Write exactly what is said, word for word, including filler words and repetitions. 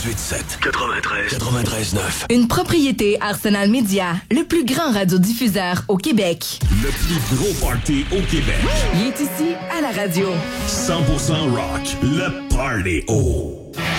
quatre-vingt-dix-huit sept, quatre-vingt-treize, quatre-vingt-treize neuf. Une propriété Arsenal Média, le plus grand radiodiffuseur au Québec. Le plus gros party au Québec. Il est ici à la radio. cent pour cent rock, le Party O.